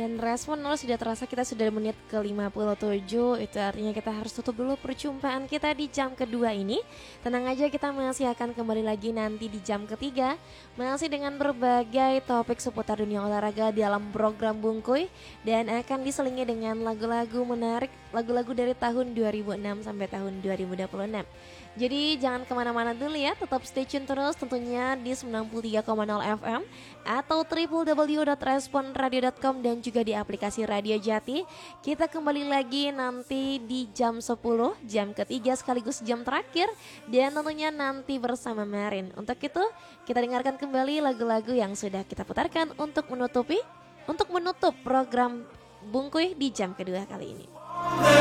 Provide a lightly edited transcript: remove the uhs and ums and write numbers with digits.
Dan respon nol sudah terasa kita sudah menit ke-57. Itu artinya kita harus tutup dulu perjumpaan kita di jam kedua ini. Tenang aja, kita masih akan kembali lagi nanti di jam ketiga, masih dengan berbagai topik seputar dunia olahraga dalam program Bungkuy. Dan akan diselingi dengan lagu-lagu menarik, lagu-lagu dari tahun 2006 sampai tahun 2026. Jadi jangan kemana-mana dulu ya, tetap stay tune terus tentunya di 93,0 FM atau www.responradio.com dan juga di aplikasi Radio Jati. Kita kembali lagi nanti di jam 10, jam ketiga sekaligus jam terakhir, dan tentunya nanti bersama Marin. Untuk itu kita dengarkan kembali lagu-lagu yang sudah kita putarkan untuk menutup program Bungkuy di jam kedua kali ini.